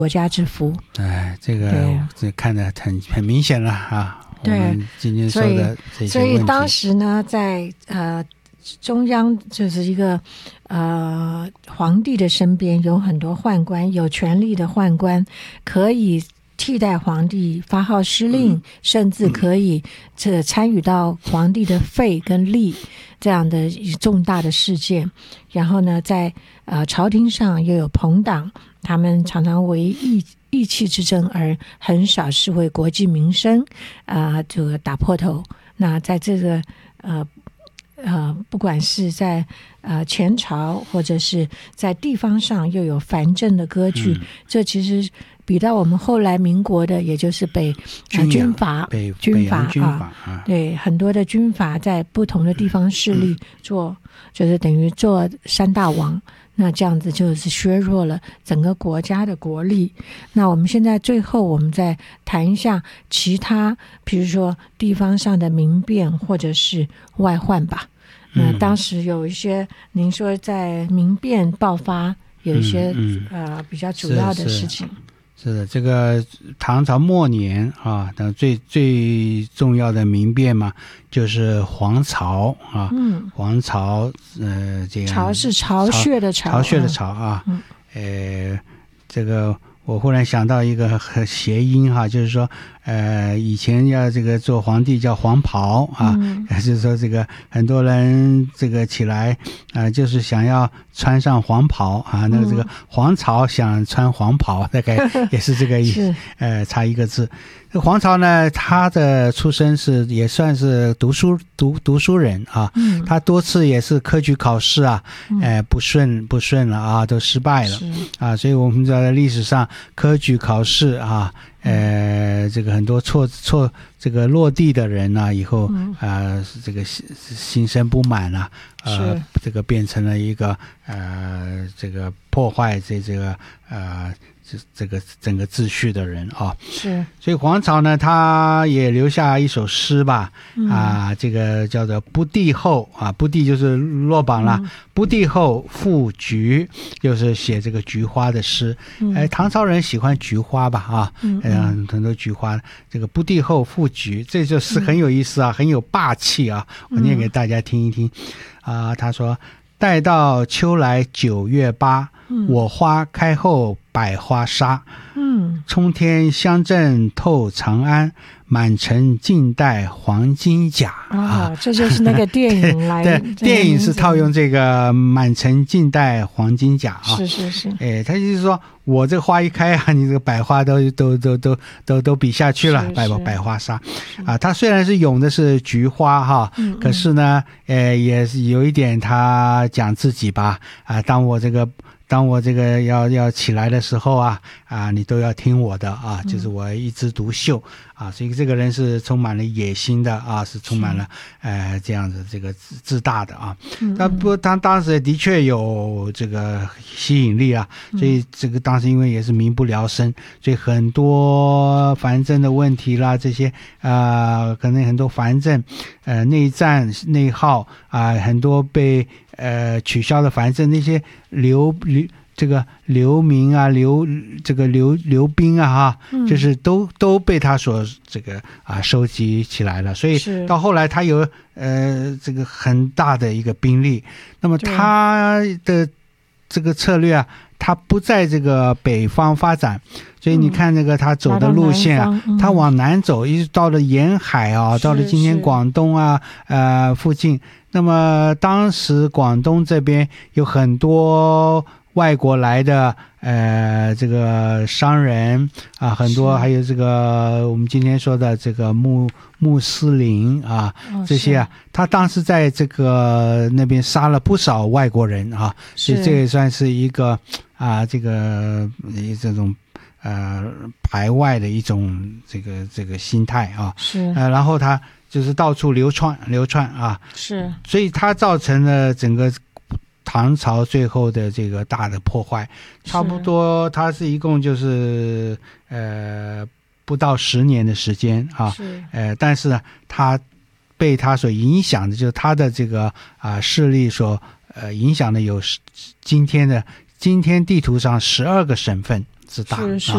国家之福。 这个这看得很明显了啊。 对， 我们今天说的这些问题， 所以当时呢，在中央就是一个皇帝的身边有很多宦官，有权力的宦官可以替代皇帝发号施令，甚至可以参与到皇帝的费跟利这样的重大的事件。然后呢，在朝廷上又有朋党，他们常常为意气之争，而很少是为国计民生这个打破头。那在这个不管是在前朝或者是在地方上又有藩镇的割据，这其实比到我们后来民国的，也就是军阀对，很多的军阀在不同的地方势力就是等于做三大王。那这样子就是削弱了整个国家的国力。那我们现在最后我们再谈一下其他，比如说地方上的民变或者是外患吧。那当时有一些，您说在民变爆发有一些比较主要的事情。 是的，这个唐朝末年啊，最重要的民变嘛，就是黄巢啊。黄巢这样， 巢是巢穴的巢， 巢穴的巢啊。这个我忽然想到一个谐音哈，就是说以前要这个做皇帝叫黄袍啊，就是说这个很多人这个起来就是想要穿上黄袍啊，那个这个黄巢想穿黄袍，大概也是这个意思差一个字。黄巢呢，他的出身也算是读书人啊，他多次也是科举考试啊，不顺了啊，都失败了啊，所以我们知道在历史上科举考试啊，这个很多这个落地的人呢，以后这个心生不满啊，这个变成了一个这个破坏这个整个秩序的人啊。 是， 所以黄巢呢，他也留下一首诗吧，这个叫做不第后啊，不第就是落榜了，不第后赋菊，就是写这个菊花的诗。唐朝人喜欢菊花吧啊，很多菊花，这个不第后赋菊，这就是很有意思啊，很有霸气啊。我念给大家听一听啊，他说：待到秋来9月8，我花开后百花杀。冲天香阵透长安，满城尽带黄金甲这就是那个电影来对，电影是套用这个满城尽带黄金甲啊。 是他就是说我这个花一开啊，你这个百花都比下去了，百花杀啊。他虽然是咏的是菊花哈，可是呢也是有一点他讲自己吧啊，当我这个要起来的时候啊，你都要听我的啊，就是我一枝独秀啊，所以这个人是充满了野心的啊，是充满了这样子这个自大的啊。他当时的确有这个吸引力啊，所以这个当时因为也是民不聊生，所以很多藩镇的问题啦，这些可能很多藩镇内战内耗啊，很多被取消的藩镇，那些这个流民啊，流兵啊就是都被他所这个收集起来了，所以到后来他有这个很大的一个兵力。那么他的这个策略啊，他不在这个北方发展，所以你看那个他走的路线啊，他往南走，一直到了沿海啊，到了今天广东啊附近。那么当时广东这边有很多外国来的这个商人啊，很多还有这个我们今天说的这个穆斯林啊，这些啊，他当时在这个那边杀了不少外国人啊，所以这也算是一个这种排外的一种这个心态啊。然后他就是到处流窜啊，所以它造成了整个唐朝最后的这个大的破坏。差不多它是一共就是不到10年的时间啊，但是呢，它被它所影响的，就是它的这个势力所影响的有今天地图上12个省份之大。